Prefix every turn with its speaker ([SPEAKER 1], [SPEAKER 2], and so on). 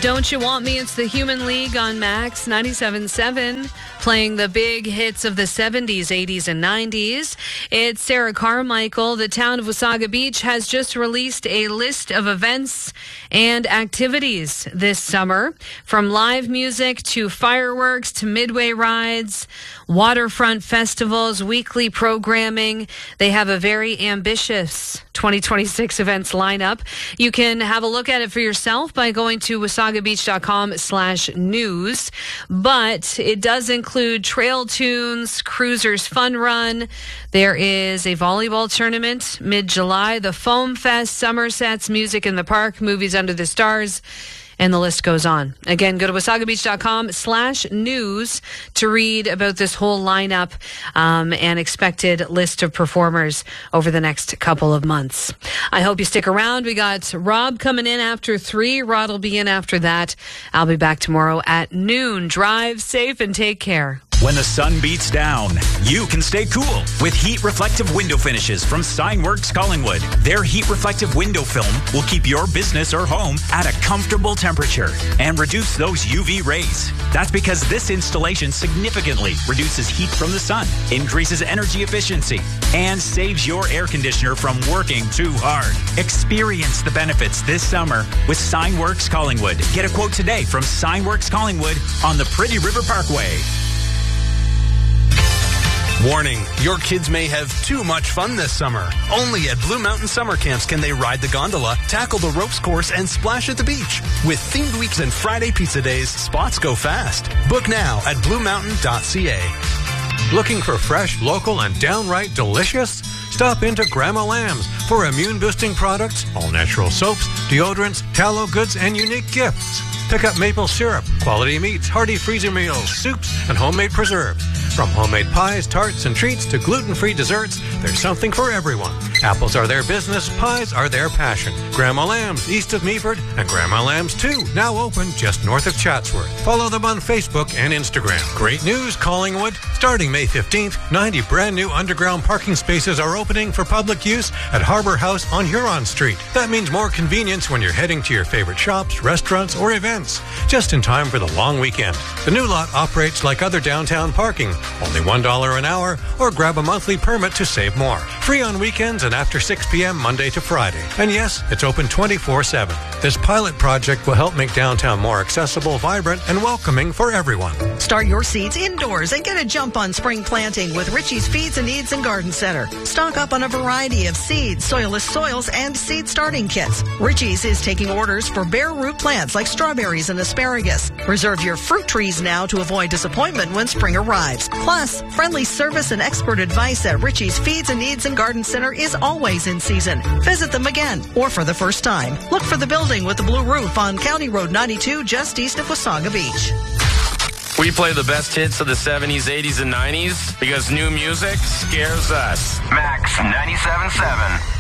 [SPEAKER 1] Don't You Want Me? It's the Human League on Max 97.7, playing the big hits of the 70s, 80s, and 90s. It's Sarah Carmichael. The town of Wasaga Beach has just released a list of events and activities this summer, from live music to fireworks to midway rides, waterfront festivals, weekly programming. They have a very ambitious 2026 events lineup. You can have a look at it for yourself by going to wasagabeach.com/news. But it does include trail tunes, cruisers fun run. There is a volleyball tournament mid-July, the Foam Fest, Somersets, music in the park, movies under the stars, and the list goes on. Again, go to wasagabeach.com/news to read about this whole lineup and expected list of performers over the next couple of months. I hope you stick around. We got Rob coming in after 3. Rod will be in after that. I'll be back tomorrow at noon. Drive safe and take care.
[SPEAKER 2] When the sun beats down, you can stay cool with heat reflective window finishes from Signworks Collingwood. Their heat reflective window film will keep your business or home at a comfortable temperature and reduce those UV rays. That's because this installation significantly reduces heat from the sun, increases energy efficiency, and saves your air conditioner from working too hard. Experience the benefits this summer with Signworks Collingwood. Get a quote today from Signworks Collingwood on the Pretty River Parkway.
[SPEAKER 3] Warning, your kids may have too much fun this summer. Only at Blue Mountain Summer Camps can they ride the gondola, tackle the ropes course, and splash at the beach. With themed weeks and Friday pizza days, spots go fast. Book now at bluemountain.ca.
[SPEAKER 4] Looking for fresh, local, and downright delicious? Stop into Grandma Lamb's for immune-boosting products, all-natural soaps, deodorants, tallow goods, and unique gifts. Pick up maple syrup, quality meats, hearty freezer meals, soups, and homemade preserves. From homemade pies, tarts, and treats to gluten-free desserts, there's something for everyone. Apples are their business, pies are their passion. Grandma Lamb's, east of Meaford, and Grandma Lamb's 2, now open just north of Chatsworth. Follow them on Facebook and Instagram. Great news, Collingwood. Starting May 15th, 90 brand new underground parking spaces are opening for public use at Harbour House on Huron Street. That means more convenience when you're heading to your favorite shops, restaurants, or events. Just in time for the long weekend. The new lot operates like other downtown parking. Only $1 an hour, or grab a monthly permit to save more. Free on weekends and after 6 p.m. Monday to Friday. And yes, it's open 24/7. This pilot project will help make downtown more accessible, vibrant, and welcoming for everyone.
[SPEAKER 5] Start your seeds indoors and get a jump on spring planting with Richie's Feeds and Needs and Garden Center. Stock up on a variety of seeds, soilless soils, and seed starting kits. Richie's is taking orders for bare root plants like strawberries and asparagus. Reserve your fruit trees now to avoid disappointment when spring arrives. Plus, friendly service and expert advice at Richie's Feeds and Needs and Garden Center is always in season. Visit them again or for the first time. Look for the building with the blue roof on County Road 92 just east of Wasaga Beach.
[SPEAKER 6] We play the best hits of the 70s, 80s, and 90s because new music scares us.
[SPEAKER 7] Max 97.7.